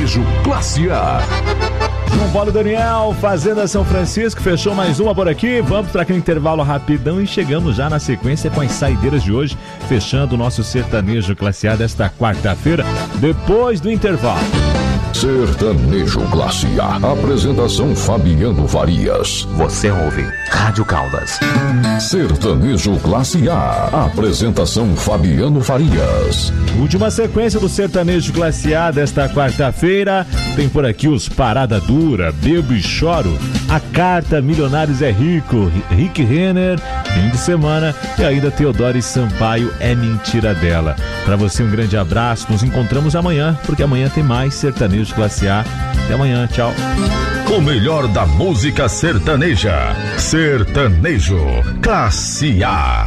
Sertanejo Classe A. João Paulo Daniel, Fazenda São Francisco, fechou mais uma por aqui. Vamos para aquele intervalo rapidão e chegamos já na sequência com as saideiras de hoje, fechando o nosso Sertanejo Classe A desta quarta-feira, depois do intervalo. Sertanejo Classe A. Apresentação Fabiano Farias. Você ouve Rádio Caldas. Sertanejo Classe A. Apresentação Fabiano Farias. Última sequência do Sertanejo Classe A desta quarta-feira. Tem por aqui os Parada Dura, Bebo e Choro, A Carta, Milionários é Rico, Rick Renner, Fim de Semana e ainda Teodoro Sampaio, É Mentira Dela. Para você um grande abraço, nos encontramos amanhã, porque amanhã tem mais Sertanejo Classe A. Até amanhã, tchau. O melhor da música sertaneja. Sertanejo Classe A.